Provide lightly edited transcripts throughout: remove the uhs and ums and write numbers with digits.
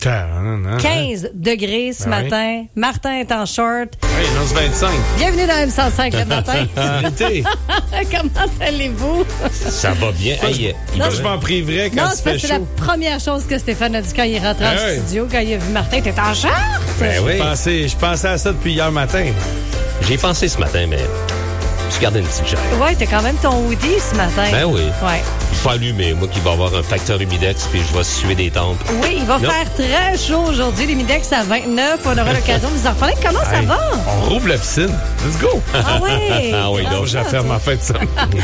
15 degrés ce matin. Martin est en short. Oui, il lance 25. Bienvenue dans M105 le matin. L'été. Comment allez-vous? Ça va bien. Moi, je m'en priverais quand il fait chaud. C'est la première chose que Stéphane a dit quand il est rentré en studio, quand il a vu Martin. T'es en short? Je pensais à ça depuis hier matin. J'ai pensé ce matin, mais je gardais une petite gêne. Ouais, t'as quand même ton hoodie ce matin. Ben oui. Ouais. Je suis pas allumé, moi qui va avoir un facteur humidex, puis je vais suer des tempes. Oui, il va faire très chaud aujourd'hui. L'humidex à 29. On aura l'occasion de vous en reparler. Comment ça va? On rouvre la piscine. Let's go! Ah ouais! Ah oui, donc. Je vais faire ma fête ça.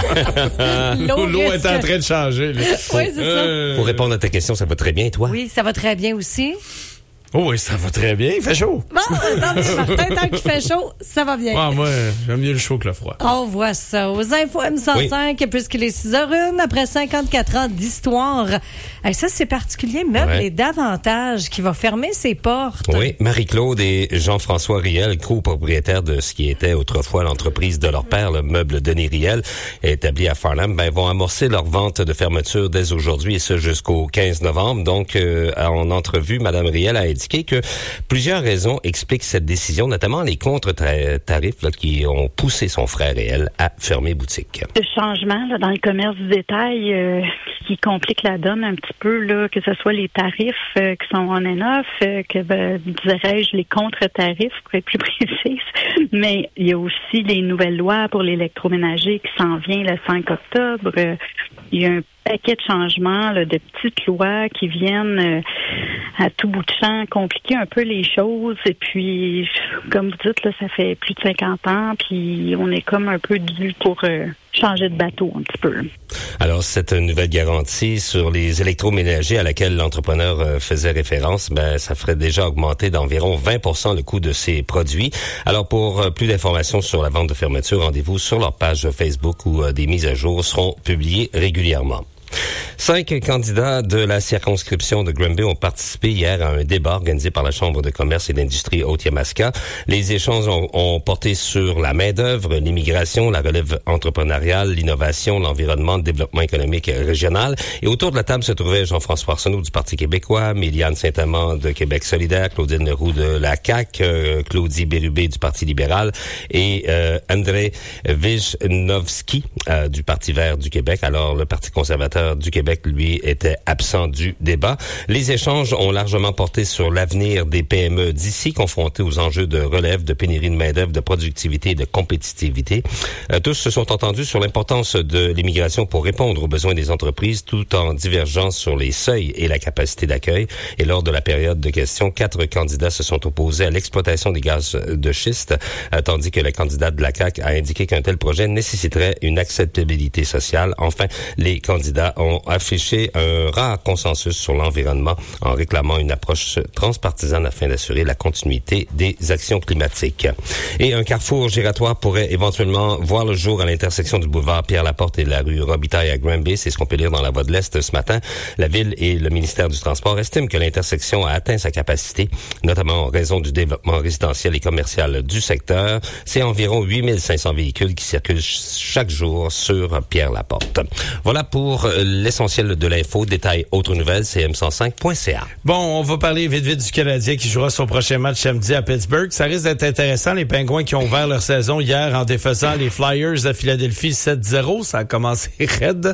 L'eau est en train de changer. Là. Oui, c'est ça. Pour répondre à ta question, ça va très bien, toi? Oui, ça va très bien aussi. Oh oui, ça va très bien. Il fait chaud. Bon, attendez, Martin, tant qu'il fait chaud, ça va bien. Ouais, moi, j'aime mieux le chaud que le froid. On voit ça. Aux infos M105, puisqu'il est 6h01, après 54 ans d'histoire. Ça, c'est particulier. Meubles et davantage qui va fermer ses portes. Oui, Marie-Claude et Jean-François Riel, copropriétaires de ce qui était autrefois l'entreprise de leur père, le meuble Denis Riel, établi à Farnham, vont amorcer leur vente de fermeture dès aujourd'hui et ce jusqu'au 15 novembre. Donc, en entrevue, Mme Riel a indiqué que plusieurs raisons expliquent cette décision, notamment les contre-tarifs qui ont poussé son frère et elle à fermer boutique. Le changement là, dans le commerce du détail qui complique la donne un petit peu, là, que ce soit les tarifs qui sont on and off, dirais-je, les contre-tarifs, pour être plus précise, mais il y a aussi les nouvelles lois pour l'électroménager qui s'en vient le 5 octobre. Il y a un paquet de changements, là, de petites lois qui viennent à tout bout de champ compliquer un peu les choses. Et puis, comme vous dites, là, ça fait plus de 50 ans, puis on est comme un peu dû pour changer de bateau un petit peu. Alors, cette nouvelle garantie sur les électroménagers à laquelle l'entrepreneur faisait référence, ça ferait déjà augmenter d'environ 20% le coût de ces produits. Alors, pour plus d'informations sur la vente de fermeture, rendez-vous sur leur page Facebook où des mises à jour seront publiées régulièrement. 5 candidats de la circonscription de Granby ont participé hier à un débat organisé par la Chambre de commerce et d'industrie Haute-Yamaska. Les échanges ont porté sur la main-d'œuvre, l'immigration, la relève entrepreneuriale, l'innovation, l'environnement, le développement économique régional. Et autour de la table se trouvaient Jean-François Arsenault du Parti québécois, Méliane Saint-Amand de Québec solidaire, Claudine Leroux de la CAQ, Claudie Bérubé du Parti libéral et André Wijnowski du Parti vert du Québec. Alors, le Parti conservateur du Québec, lui, était absent du débat. Les échanges ont largement porté sur l'avenir des PME d'ici, confrontés aux enjeux de relève, de pénurie de main-d'œuvre, de productivité et de compétitivité. Tous se sont entendus sur l'importance de l'immigration pour répondre aux besoins des entreprises, tout en divergeant sur les seuils et la capacité d'accueil. Et lors de la période de questions, 4 candidats se sont opposés à l'exploitation des gaz de schiste, tandis que la candidate de la CAQ a indiqué qu'un tel projet nécessiterait une acceptabilité sociale. Enfin, les candidats ont affiché un rare consensus sur l'environnement en réclamant une approche transpartisane afin d'assurer la continuité des actions climatiques. Et un carrefour giratoire pourrait éventuellement voir le jour à l'intersection du boulevard Pierre-Laporte et de la rue Robitaille à Granby. C'est ce qu'on peut lire dans la Voix de l'Est ce matin. La Ville et le ministère du Transport estiment que l'intersection a atteint sa capacité, notamment en raison du développement résidentiel et commercial du secteur. C'est environ 8500 véhicules qui circulent chaque jour sur Pierre-Laporte. Voilà pour l'essentiel de l'info. Détail autres nouvelles, c'est m105.ca. Bon, on va parler vite du Canadien qui jouera son prochain match samedi à Pittsburgh. Ça risque d'être intéressant. Les Pingouins qui ont ouvert leur saison hier en défaisant les Flyers de Philadelphie 7-0. Ça a commencé raide.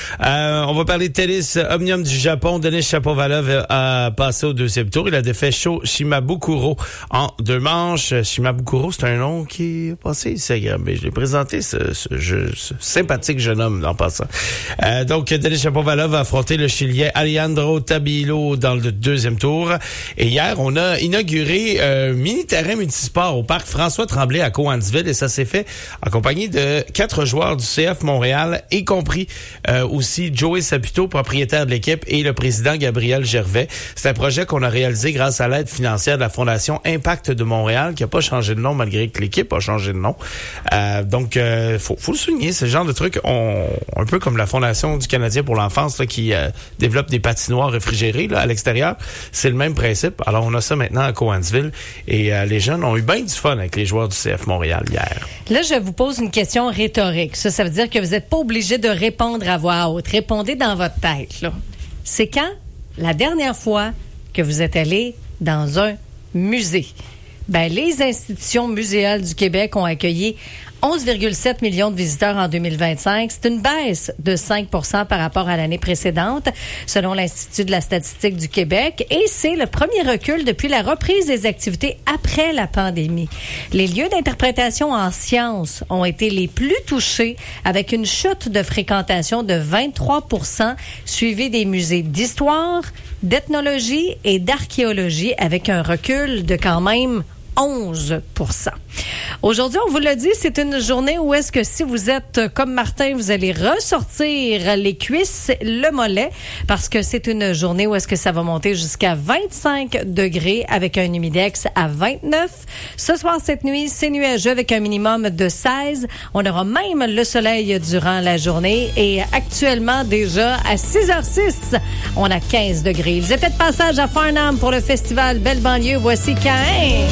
On va parler de tennis. Omnium du Japon. Denis Shapovalov a passé au deuxième tour. Il a défait Sho Shimabukuro en 2 manches. Shimabukuro, c'est un nom qui est passé ici. Mais je l'ai présenté, ce sympathique jeune homme en passant. Donc, Denis Shapovalov a affronté le Chilien Alejandro Tabilo dans le deuxième tour. Et hier, on a inauguré un mini-terrain multisport au parc François Tremblay à Cowansville. Et ça s'est fait en compagnie de 4 joueurs du CF Montréal, y compris aussi Joey Saputo, propriétaire de l'équipe, et le président Gabriel Gervais. C'est un projet qu'on a réalisé grâce à l'aide financière de la Fondation Impact de Montréal, qui n'a pas changé de nom malgré que l'équipe a changé de nom. Donc, faut le souligner, ce genre de truc, un peu comme la Fondation du Canadien pour l'enfance là, qui développe des patinoires réfrigérées là, à l'extérieur. C'est le même principe. Alors, on a ça maintenant à Cowansville et les jeunes ont eu bien du fun avec les joueurs du CF Montréal hier. Là, je vous pose une question rhétorique. Ça veut dire que vous n'êtes pas obligé de répondre à voix haute. Répondez dans votre tête. Là. C'est quand la dernière fois que vous êtes allé dans un musée. Ben, les institutions muséales du Québec ont accueilli 11,7 millions de visiteurs en 2025. C'est une baisse de 5 % par rapport à l'année précédente, selon l'Institut de la statistique du Québec. Et c'est le premier recul depuis la reprise des activités après la pandémie. Les lieux d'interprétation en sciences ont été les plus touchés, avec une chute de fréquentation de 23 %, suivi des musées d'histoire, d'ethnologie et d'archéologie, avec un recul de quand même 11 %. Aujourd'hui, on vous l'a dit, c'est une journée où est-ce que si vous êtes comme Martin, vous allez ressortir les cuisses, le mollet, parce que c'est une journée où est-ce que ça va monter jusqu'à 25 degrés avec un humidex à 29. Ce soir, cette nuit, c'est nuageux avec un minimum de 16. On aura même le soleil durant la journée et actuellement déjà à 6h06, on a 15 degrés. Ils étaient de passage à Farnham pour le festival Belle Banlieue. Voici Caïn.